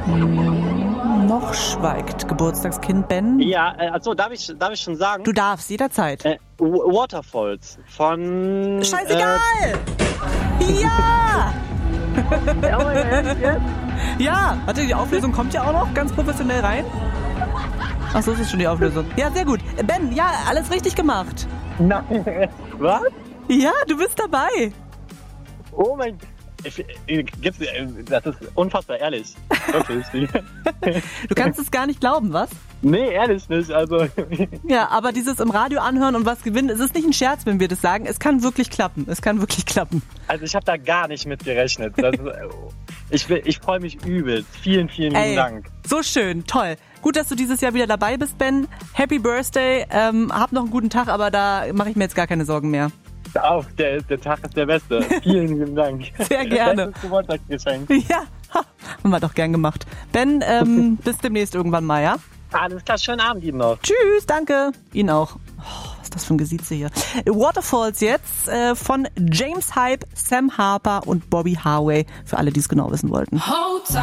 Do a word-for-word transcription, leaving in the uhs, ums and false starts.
Hm, noch schweigt Geburtstagskind Ben. Ja, äh, also darf ich, darf ich schon sagen? Du darfst, jederzeit. Äh, Waterfalls von... Scheißegal! Äh, ja! Ja, warte, die Auflösung kommt ja auch noch ganz professionell rein. Ach so, das ist schon die Auflösung. Ja, sehr gut. Ben, ja, alles richtig gemacht. Nein, was? Ja, du bist dabei. Oh mein Gott. Das ist unfassbar, ehrlich. Wirklich. Du kannst es gar nicht glauben, was? Nee, ehrlich nicht. Also. Ja, aber dieses im Radio anhören und was gewinnen, es ist nicht ein Scherz, wenn wir das sagen. Es kann wirklich klappen. Es kann wirklich klappen. Also ich habe da gar nicht mit gerechnet. Das ist, ich ich freue mich übelst. Vielen, vielen lieben Ey, Dank. So schön, toll. Gut, dass du dieses Jahr wieder dabei bist, Ben. Happy Birthday. Ähm, hab noch einen guten Tag, aber da mache ich mir jetzt gar keine Sorgen mehr. Auf, der, der Tag ist der beste. Vielen lieben Dank. Sehr gerne. Das Geburtstagsgeschenk. Ja, ha, haben wir doch gern gemacht. Ben, ähm, bis demnächst irgendwann mal, ja? Alles klar, schönen Abend Ihnen noch. Tschüss, danke. Ihnen auch. Oh, was ist das für ein Gesitze hier? Waterfalls jetzt äh, von James Hype, Sam Harper und Bobby Harvey. Für alle, die es genau wissen wollten.